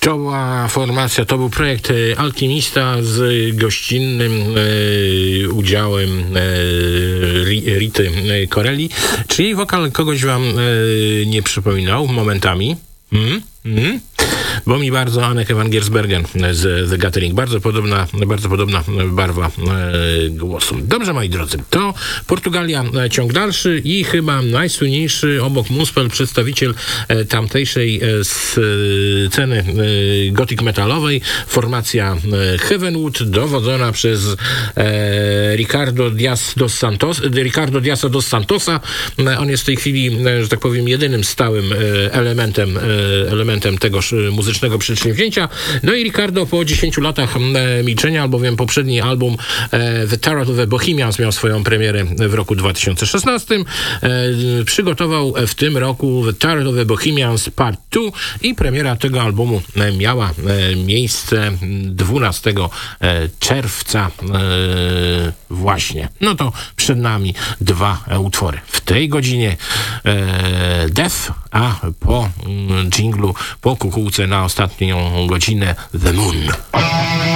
To była formacja, to był projekt Alchemista z gościnnym udziałem Rity Corelli. Czy jej wokal kogoś wam nie przypominał momentami? Bo mi bardzo Anneke van Giersbergen z The Gathering. Bardzo podobna barwa głosu. Dobrze, moi drodzy, to Portugalia ciąg dalszy i chyba najsłynniejszy obok Muspel przedstawiciel tamtejszej sceny gothic metalowej, formacja Heavenwood, dowodzona przez Ricardo Diasa dos Santosa. On jest w tej chwili, że tak powiem, jedynym stałym elementem tegoż muzycznego przedsięwzięcia. No i Ricardo po 10 latach milczenia, albowiem poprzedni album The Tarot of the Bohemians miał swoją premierę w roku 2016. Przygotował w tym roku The Tarot of the Bohemians Part 2 i premiera tego albumu miała miejsce 12 czerwca właśnie. No to przed nami dwa utwory. W tej godzinie Death, a po dżinglu, po kukułce na ostatnią godzinę The Moon.